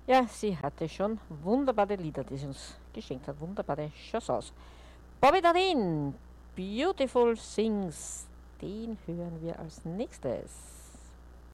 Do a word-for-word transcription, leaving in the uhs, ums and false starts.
Ja, sie hatte schon wunderbare Lieder, die sie uns geschenkt hat. Wunderbare Chansons. Bobby Darin, Beautiful Things. Den hören wir als nächstes.